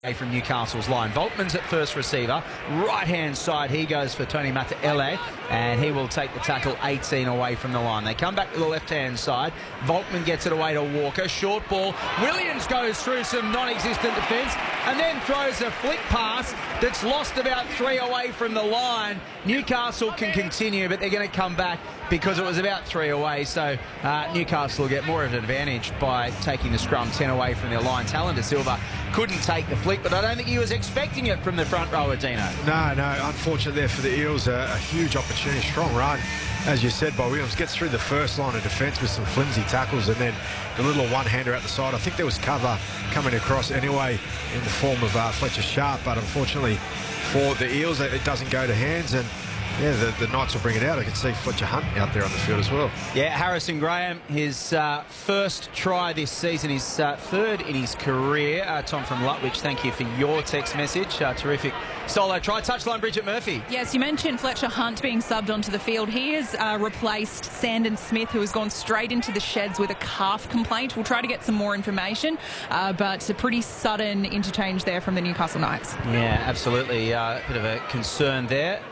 from Newcastle's line. Volkman's at first receiver. Right-hand side, he goes for Tony Mataele, and he will take the tackle 18 away from the line. They come back to the left-hand side. Volkman gets it away to Walker. Short ball. Williams goes through some non-existent defence and then throws a flick pass that's lost about 3 away from the line. Newcastle can continue, but they're going to come back because it was about 3 away. So Newcastle will get more of an advantage by taking the scrum 10 away from their line. Talon Da Silva couldn't take the flick, but I don't think he was expecting it from the front rower, Dino. No, unfortunate there for the Eels. A huge opportunity, strong run, as you said, by Williams. Gets through the first line of defence with some flimsy tackles, and then the little one-hander out the side. I think there was cover coming across anyway in the form of Fletcher Sharp, but unfortunately for the Eels, it doesn't go to hands, and yeah, the Knights will bring it out. I can see Fletcher Hunt out there on the field as well. Yeah, Harrison Graham, his first try this season, his third in his career. Tom from Lutwich, thank you for your text message. Terrific solo try. Touchline, Bridget Murphy. Yes, you mentioned Fletcher Hunt being subbed onto the field. He has replaced Sandon Smith, who has gone straight into the sheds with a calf complaint. We'll try to get some more information, but a pretty sudden interchange there from the Newcastle Knights. Yeah, absolutely. A bit of a concern there.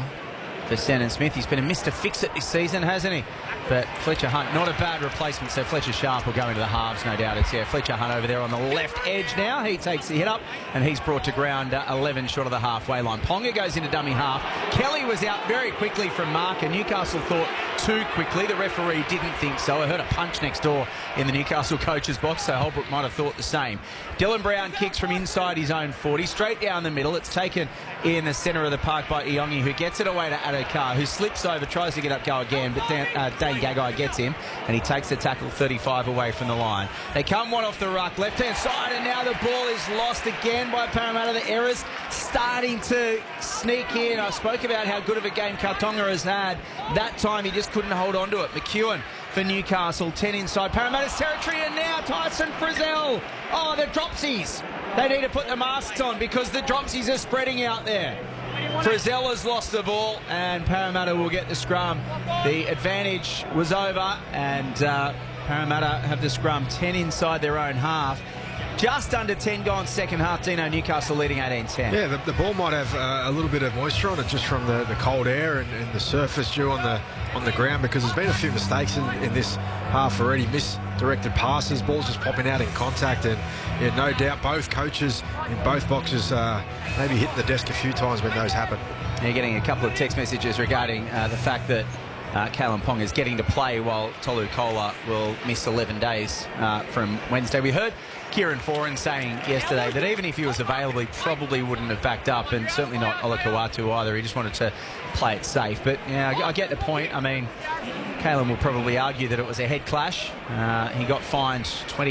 For Sandon Smith. He's been a Mr. Fix-It this season, hasn't he? But Fletcher Hunt, not a bad replacement, so Fletcher Sharp will go into the halves, no doubt. It's Fletcher Hunt over there on the left edge now. He takes the hit up, and he's brought to ground 11 short of the halfway line. Ponga goes into dummy half. Kelly was out very quickly from marker. Newcastle thought too quickly. The referee didn't think so. I heard a punch next door in the Newcastle coach's box, so Holbrook might have thought the same. Dylan Brown kicks from inside his own 40, straight down the middle. It's taken in the centre of the park by Iongi, who gets it away to Adokar, who slips over, tries to get up, go again, but Dane Gagai gets him, and he takes the tackle 35 away from the line. They come one off the ruck, left-hand side, and now the ball is lost again by Parramatta. The errors starting to sneak in. I spoke about how good of a game Kautonga has had. That time he just couldn't hold on to it. McEwen for Newcastle, 10 inside Parramatta's territory, and now Tyson Frizzell. Oh, the Dropsies. They need to put the masks on because the Dropsies are spreading out there. Frizzell has lost the ball, and Parramatta will get the scrum. The advantage was over, and Parramatta have the scrum 10 inside their own half. Just under 10 gone second half. Dino, Newcastle leading 18-10. Yeah, the ball might have a little bit of moisture on it just from the cold air and the surface dew on the ground, because there's been a few mistakes in this half already. Misdirected passes, balls just popping out in contact, and yeah, no doubt both coaches in both boxes maybe hit the desk a few times when those happen. You're getting a couple of text messages regarding the fact that Kalyn Ponga is getting to play while Tolu Kola will miss 11 days from Wednesday. We heard Kieran Foran saying yesterday that even if he was available, he probably wouldn't have backed up, and certainly not Olakau'atu either. He just wanted to play it safe. But yeah, I get the point. I mean, Kalyn will probably argue that it was a head clash. He got fined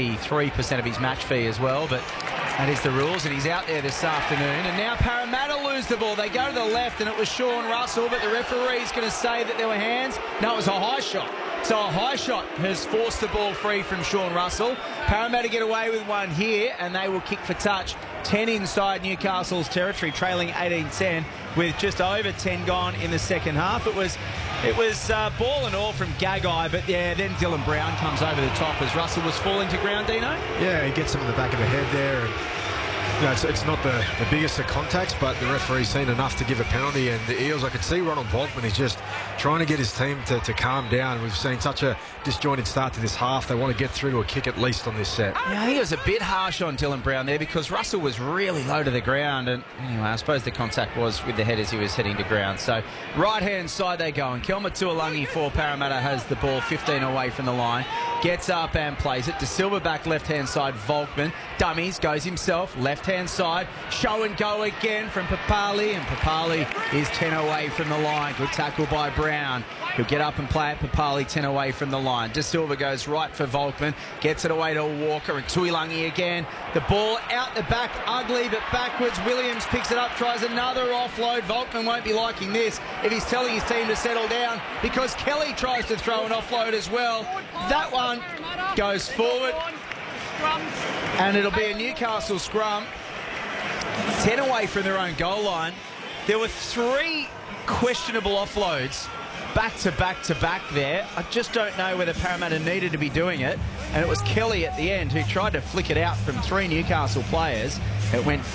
23% of his match fee as well, but that is the rules, and he's out there this afternoon. And now Parramatta lose the ball. They go to the left, and it was Sean Russell, but the referee's going to say that there were hands. No, it was a high shot. So a high shot has forced the ball free from Sean Russell. Parramatta get away with one here, and they will kick for touch. 10 inside Newcastle's territory, trailing 18-10 with just over 10 gone in the second half. It was ball and all from Gagai, but yeah, then Dylan Brown comes over the top as Russell was falling to ground, Dino? Yeah, he gets him in the back of the head there. And you know, it's not the biggest of contacts, but the referee's seen enough to give a penalty. And the Eels, I could see Ronald Volkman is just trying to get his team to calm down. We've seen such a disjointed start to this half. They want to get through to a kick at least on this set. Yeah, I think it was a bit harsh on Dylan Brown there because Russell was really low to the ground. And anyway, I suppose the contact was with the head as he was heading to ground. So right-hand side they go. And Kelma Tuolangi for Parramatta has the ball 15 away from the line. Gets up and plays it. Da Silva back left-hand side. Volkman. Dummies. Goes himself. Left-hand side. Show and go again from Papali. And Papali is 10 away from the line. Good tackle by Brown. He'll get up and play it. Papali 10 away from the line. Da Silva goes right for Volkman. Gets it away to Walker. And Tuilangi again. The ball out the back. Ugly but backwards. Williams picks it up. Tries another offload. Volkman won't be liking this if he's telling his team to settle down, because Kelly tries to throw an offload as well. That one goes forward, and it'll be a Newcastle scrum. 10 away from their own goal line. There were 3 questionable offloads back to back to back there. I just don't know whether Parramatta needed to be doing it, and it was Kelly at the end who tried to flick it out from 3 Newcastle players. It went